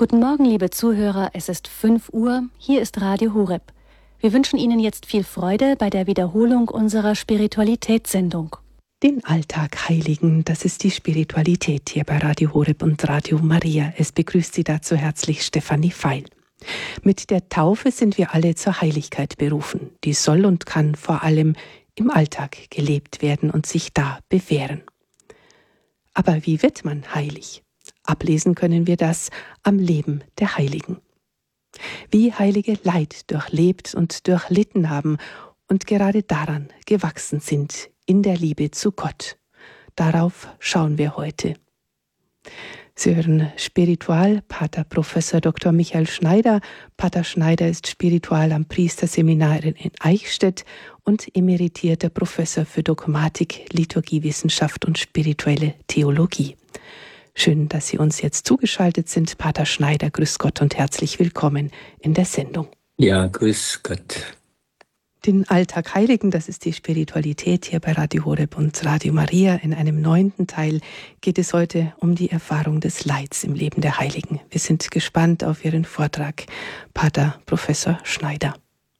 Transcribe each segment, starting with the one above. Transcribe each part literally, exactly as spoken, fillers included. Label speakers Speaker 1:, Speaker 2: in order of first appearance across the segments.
Speaker 1: Guten Morgen, liebe Zuhörer, es ist fünf Uhr, hier ist Radio Horeb. Wir wünschen Ihnen jetzt viel Freude bei der Wiederholung unserer Spiritualitätssendung.
Speaker 2: Den Alltag heiligen, das ist die Spiritualität hier bei Radio Horeb und Radio Maria. Es begrüßt Sie dazu herzlich Stefanie Feil. Mit der Taufe sind wir alle zur Heiligkeit berufen. Die soll und kann vor allem im Alltag gelebt werden und sich da bewähren. Aber wie wird man heilig? Ablesen können wir das am Leben der Heiligen. Wie Heilige Leid durchlebt und durchlitten haben und gerade daran gewachsen sind, in der Liebe zu Gott. Darauf schauen wir heute. Sie hören Spiritual, Pater Professor Doktor Michael Schneider. Pater Schneider ist Spiritual am Priesterseminar in Eichstätt und emeritierter Professor für Dogmatik, Liturgiewissenschaft und spirituelle Theologie. Schön, dass Sie uns jetzt zugeschaltet sind. Pater Schneider, grüß Gott und herzlich willkommen in der Sendung.
Speaker 3: Ja, grüß Gott.
Speaker 2: Den Alltag heiligen, das ist die Spiritualität hier bei Radio Horeb und Radio Maria. In einem neunten Teil geht es heute um die Erfahrung des Leids im Leben der Heiligen. Wir sind gespannt auf Ihren Vortrag, Pater Professor Schneider.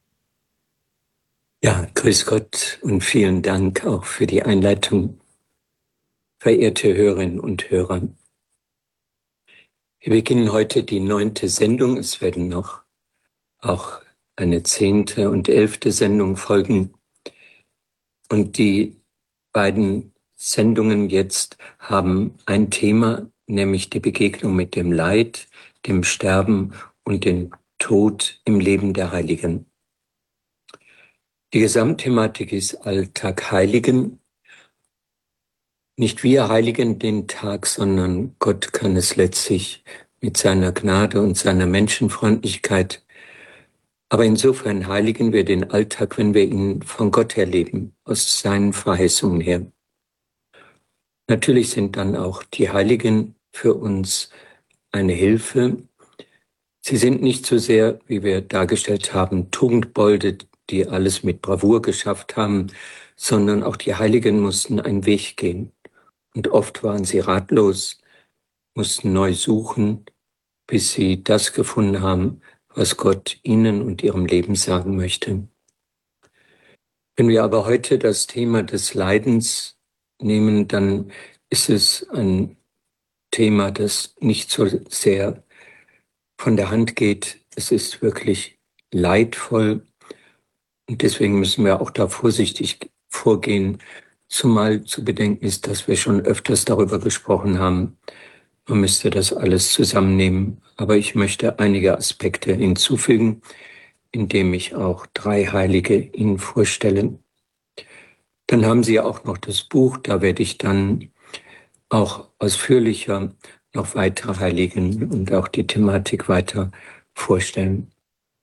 Speaker 3: Ja, grüß Gott und vielen Dank auch für die Einleitung, verehrte Hörerinnen und Hörer. Wir beginnen heute die neunte Sendung. Es werden noch auch eine zehnte und elfte Sendung folgen. Und die beiden Sendungen jetzt haben ein Thema, nämlich die Begegnung mit dem Leid, dem Sterben und dem Tod im Leben der Heiligen. Die Gesamtthematik ist Alltag Heiligen. Nicht wir heiligen den Tag, sondern Gott kann es letztlich mit seiner Gnade und seiner Menschenfreundlichkeit. Aber insofern heiligen wir den Alltag, wenn wir ihn von Gott her leben, aus seinen Verheißungen her. Natürlich sind dann auch die Heiligen für uns eine Hilfe. Sie sind nicht so sehr, wie wir dargestellt haben, Tugendbolde, die alles mit Bravour geschafft haben, sondern auch die Heiligen mussten einen Weg gehen. Und oft waren sie ratlos, mussten neu suchen, bis sie das gefunden haben, was Gott ihnen und ihrem Leben sagen möchte. Wenn wir aber heute das Thema des Leidens nehmen, dann ist es ein Thema, das nicht so sehr von der Hand geht. Es ist wirklich leidvoll und deswegen müssen wir auch da vorsichtig vorgehen. Zumal zu bedenken ist, dass wir schon öfters darüber gesprochen haben. Man müsste das alles zusammennehmen, aber ich möchte einige Aspekte hinzufügen, indem ich auch drei Heilige Ihnen vorstelle. Dann haben Sie auch noch das Buch, da werde ich dann auch ausführlicher noch weitere Heiligen und auch die Thematik weiter vorstellen.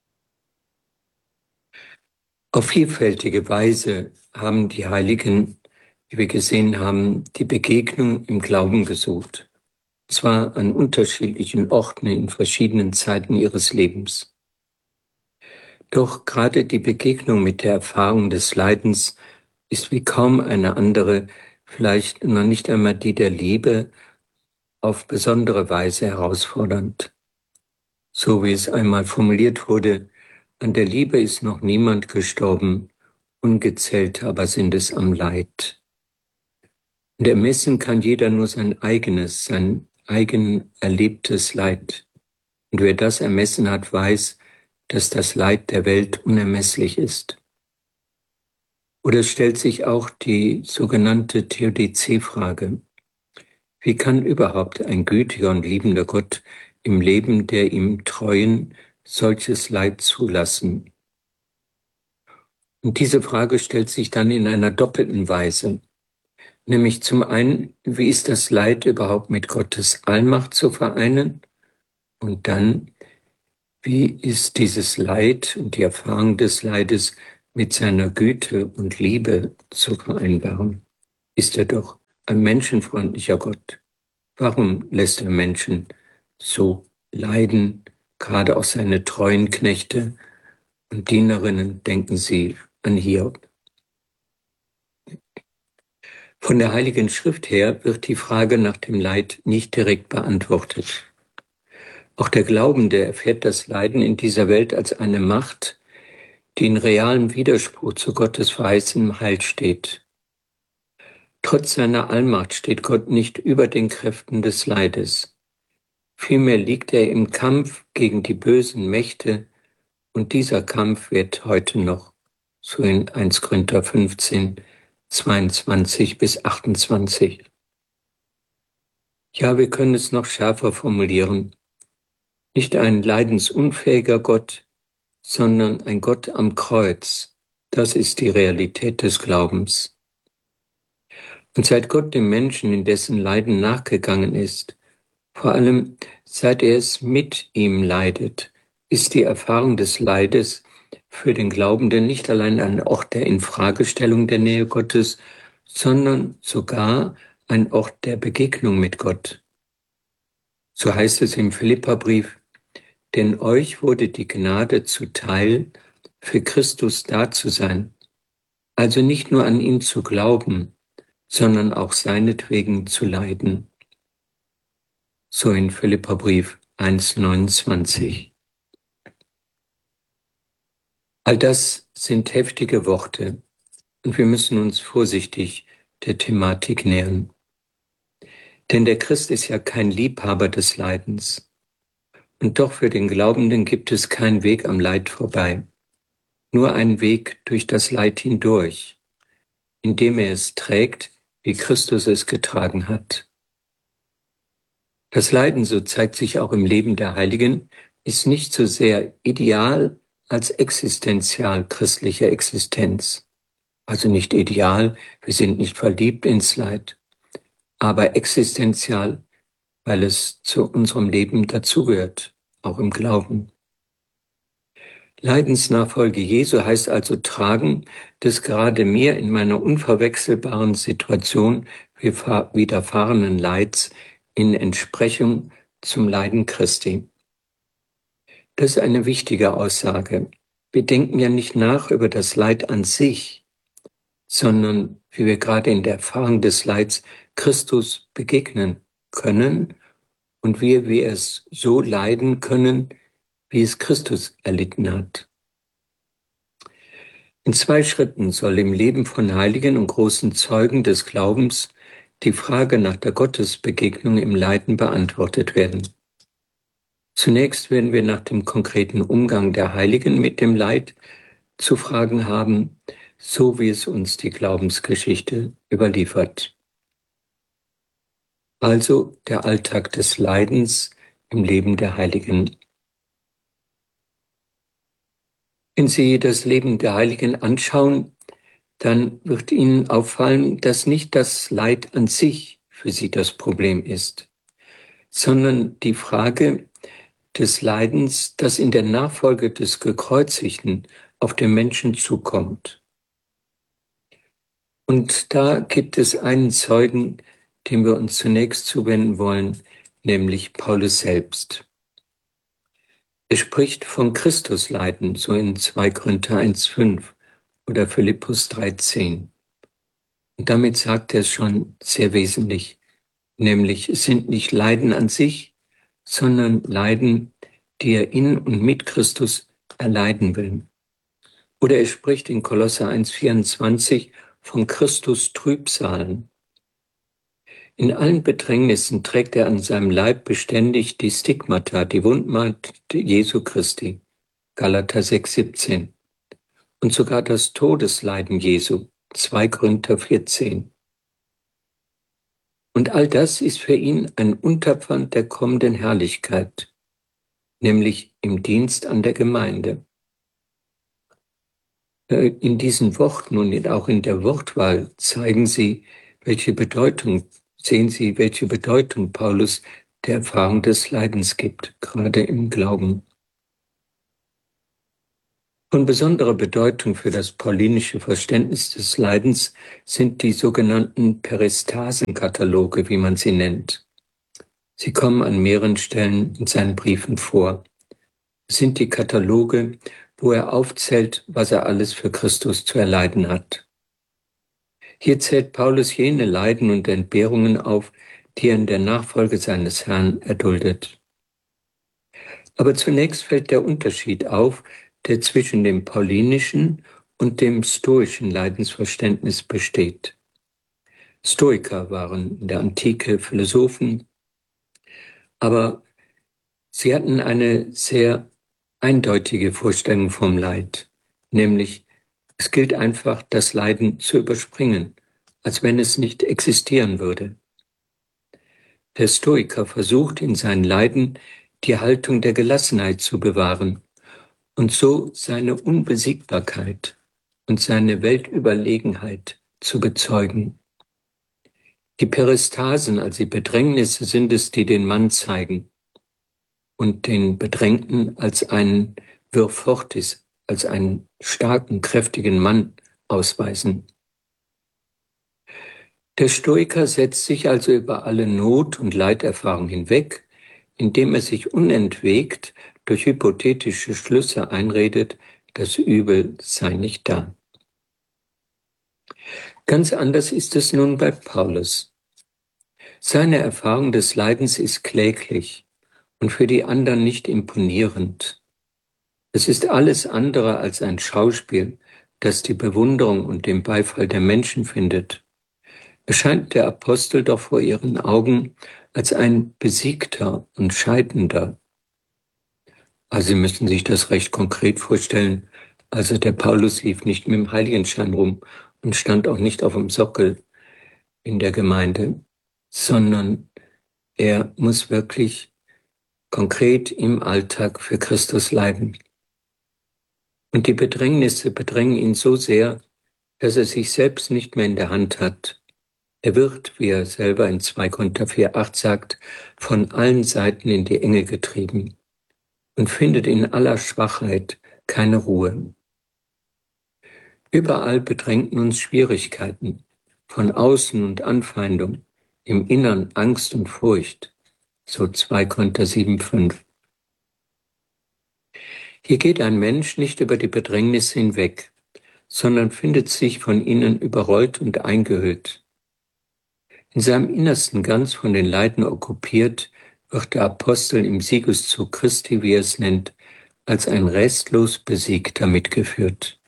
Speaker 3: Auf vielfältige Weise haben die Heiligen, wie wir gesehen haben, die Begegnung im Glauben gesucht. Zwar an unterschiedlichen Orten in verschiedenen Zeiten ihres Lebens. Doch gerade die Begegnung mit der Erfahrung des Leidens ist wie kaum eine andere, vielleicht noch nicht einmal die der Liebe, auf besondere Weise herausfordernd. So wie es einmal formuliert wurde, an der Liebe ist noch niemand gestorben, ungezählt aber sind es am Leid. Und ermessen kann jeder nur sein eigenes, sein eigen erlebtes Leid. Und wer das ermessen hat, weiß, dass das Leid der Welt unermesslich ist. Oder es stellt sich auch die sogenannte Theodizee-Frage. Wie kann überhaupt ein gütiger und liebender Gott im Leben der ihm Treuen solches Leid zulassen? Und diese Frage stellt sich dann in einer doppelten Weise. Nämlich zum einen, wie ist das Leid überhaupt mit Gottes Allmacht zu vereinen? Und dann, wie ist dieses Leid und die Erfahrung des Leides mit seiner Güte und Liebe zu vereinbaren? Ist er doch ein menschenfreundlicher Gott. Warum lässt er Menschen so leiden, gerade auch seine treuen Knechte und Dienerinnen, denken Sie an Hiob? Von der Heiligen Schrift her wird die Frage nach dem Leid nicht direkt beantwortet. Auch der Glaubende erfährt das Leiden in dieser Welt als eine Macht, die in realem Widerspruch zu Gottes verheißenem Heil steht. Trotz seiner Allmacht steht Gott nicht über den Kräften des Leides. Vielmehr liegt er im Kampf gegen die bösen Mächte, und dieser Kampf wird heute noch, so in erster Korinther fünfzehn, zweiundzwanzig bis achtundzwanzig. Ja, wir können es noch schärfer formulieren. Nicht ein leidensunfähiger Gott, sondern ein Gott am Kreuz. Das ist die Realität des Glaubens. Und seit Gott dem Menschen in dessen Leiden nachgegangen ist, vor allem seit er es mit ihm leidet, ist die Erfahrung des Leides für den Glaubenden nicht allein ein Ort der Infragestellung der Nähe Gottes, sondern sogar ein Ort der Begegnung mit Gott. So heißt es im Philipperbrief: Denn euch wurde die Gnade zuteil, für Christus da zu sein, also nicht nur an ihn zu glauben, sondern auch seinetwegen zu leiden. So in Philipperbrief eins neunundzwanzig. All das sind heftige Worte, und wir müssen uns vorsichtig der Thematik nähern. Denn der Christ ist ja kein Liebhaber des Leidens. Und doch für den Glaubenden gibt es keinen Weg am Leid vorbei, nur einen Weg durch das Leid hindurch, indem er es trägt, wie Christus es getragen hat. Das Leiden, so zeigt sich auch im Leben der Heiligen, ist nicht so sehr ideal als existenzial christliche Existenz. Also nicht ideal, wir sind nicht verliebt ins Leid, aber existenzial, weil es zu unserem Leben dazugehört, auch im Glauben. Leidensnachfolge Jesu heißt also tragen des gerade mir in meiner unverwechselbaren Situation widerfahrenen Leids in Entsprechung zum Leiden Christi. Das ist eine wichtige Aussage. Wir denken ja nicht nach über das Leid an sich, sondern wie wir gerade in der Erfahrung des Leids Christus begegnen können und wie wir es so leiden können, wie es Christus erlitten hat. In zwei Schritten soll im Leben von Heiligen und großen Zeugen des Glaubens die Frage nach der Gottesbegegnung im Leiden beantwortet werden. Zunächst werden wir nach dem konkreten Umgang der Heiligen mit dem Leid zu fragen haben, so wie es uns die Glaubensgeschichte überliefert. Also der Alltag des Leidens im Leben der Heiligen. Wenn Sie das Leben der Heiligen anschauen, dann wird Ihnen auffallen, dass nicht das Leid an sich für Sie das Problem ist, sondern die Frage des Leidens, das in der Nachfolge des Gekreuzigten auf den Menschen zukommt. Und da gibt es einen Zeugen, dem wir uns zunächst zuwenden wollen, nämlich Paulus selbst. Er spricht von Christusleiden, so in zwei Korinther eins fünf oder Philippus drei zehn. Und damit sagt er es schon sehr wesentlich, nämlich es sind nicht Leiden an sich, sondern Leiden, die er in und mit Christus erleiden will. Oder er spricht in Kolosser eins vierundzwanzig von Christus Trübsalen. In allen Bedrängnissen trägt er an seinem Leib beständig die Stigmata, die Wundmat Jesu Christi, Galater sechs siebzehn, und sogar das Todesleiden Jesu, zwei Korinther vierzehn. Und all das ist für ihn ein Unterpfand der kommenden Herrlichkeit, nämlich im Dienst an der Gemeinde. In diesen Worten und auch in der Wortwahl zeigen sie, welche Bedeutung, sehen Sie, welche Bedeutung Paulus der Erfahrung des Leidens gibt, gerade im Glauben. Von besonderer Bedeutung für das paulinische Verständnis des Leidens sind die sogenannten Peristasenkataloge, wie man sie nennt. Sie kommen an mehreren Stellen in seinen Briefen vor. Es sind die Kataloge, wo er aufzählt, was er alles für Christus zu erleiden hat. Hier zählt Paulus jene Leiden und Entbehrungen auf, die er in der Nachfolge seines Herrn erduldet. Aber zunächst fällt der Unterschied auf, der zwischen dem paulinischen und dem stoischen Leidensverständnis besteht. Stoiker waren in der Antike Philosophen, aber sie hatten eine sehr eindeutige Vorstellung vom Leid, nämlich es gilt einfach, das Leiden zu überspringen, als wenn es nicht existieren würde. Der Stoiker versucht in seinen Leiden die Haltung der Gelassenheit zu bewahren und so seine Unbesiegbarkeit und seine Weltüberlegenheit zu bezeugen. Die Peristasen, also die Bedrängnisse, sind es, die den Mann zeigen und den Bedrängten als einen Vir fortis, als einen starken, kräftigen Mann ausweisen. Der Stoiker setzt sich also über alle Not- und Leiterfahrung hinweg, indem er sich unentwegt durch hypothetische Schlüsse einredet, das Übel sei nicht da. Ganz anders ist es nun bei Paulus. Seine Erfahrung des Leidens ist kläglich und für die anderen nicht imponierend. Es ist alles andere als ein Schauspiel, das die Bewunderung und den Beifall der Menschen findet. Erscheint der Apostel doch vor ihren Augen als ein Besiegter und Scheidender. Also Sie müssen sich das recht konkret vorstellen. Also der Paulus lief nicht mit dem Heiligenschein rum und stand auch nicht auf dem Sockel in der Gemeinde, sondern er muss wirklich konkret im Alltag für Christus leiden. Und die Bedrängnisse bedrängen ihn so sehr, dass er sich selbst nicht mehr in der Hand hat. Er wird, wie er selber in zwei Korinther vier acht sagt, von allen Seiten in die Enge getrieben und findet in aller Schwachheit keine Ruhe. Überall bedrängten uns Schwierigkeiten, von außen und Anfeindung, im Innern Angst und Furcht, so zwei Korinther sieben fünf. Hier geht ein Mensch nicht über die Bedrängnisse hinweg, sondern findet sich von ihnen überrollt und eingehüllt. In seinem Innersten ganz von den Leiden okkupiert, wird der Apostel im Siegeszug Christi, wie er es nennt, als ein restlos Besiegter mitgeführt.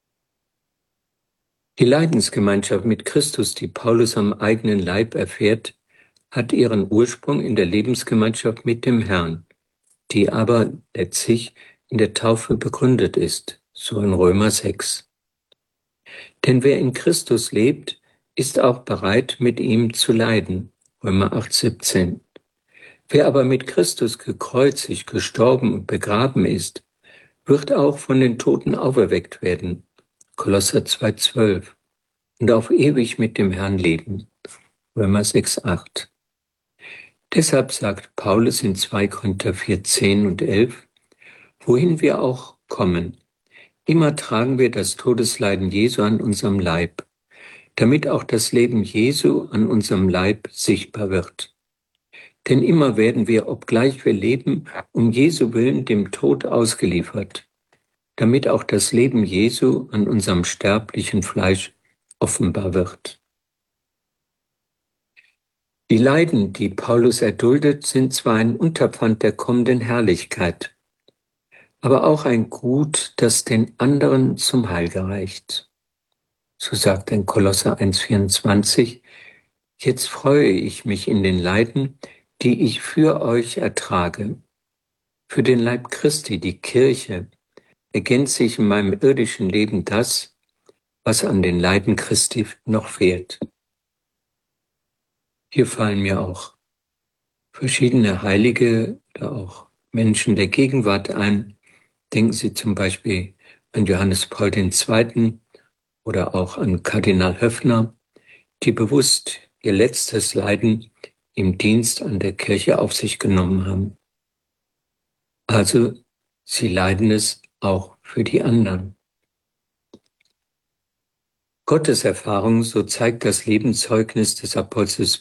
Speaker 3: Die Leidensgemeinschaft mit Christus, die Paulus am eigenen Leib erfährt, hat ihren Ursprung in der Lebensgemeinschaft mit dem Herrn, die aber letztlich in der Taufe begründet ist, so in Römer sechs. Denn wer in Christus lebt, ist auch bereit, mit ihm zu leiden, Römer acht siebzehn. Wer aber mit Christus gekreuzigt, gestorben und begraben ist, wird auch von den Toten auferweckt werden, Kolosser zwei zwölf, und auf ewig mit dem Herrn leben, Römer sechs acht. Deshalb sagt Paulus in zwei Korinther vier zehn und elf, wohin wir auch kommen, immer tragen wir das Todesleiden Jesu an unserem Leib, damit auch das Leben Jesu an unserem Leib sichtbar wird. Denn immer werden wir, obgleich wir leben, um Jesu willen dem Tod ausgeliefert, damit auch das Leben Jesu an unserem sterblichen Fleisch offenbar wird. Die Leiden, die Paulus erduldet, sind zwar ein Unterpfand der kommenden Herrlichkeit, aber auch ein Gut, das den anderen zum Heil gereicht. So sagt in Kolosser eins vierundzwanzig, jetzt freue ich mich in den Leiden, die ich für euch ertrage. Für den Leib Christi, die Kirche, ergänze ich in meinem irdischen Leben das, was an den Leiden Christi noch fehlt. Hier fallen mir auch verschiedene Heilige oder auch Menschen der Gegenwart ein. Denken Sie zum Beispiel an Johannes Paul der Zweite. Oder auch an Kardinal Höffner, die bewusst ihr letztes Leiden im Dienst an der Kirche auf sich genommen haben. Also sie leiden es auch für die anderen. Gottes Erfahrung, so zeigt das Lebenszeugnis des Apostels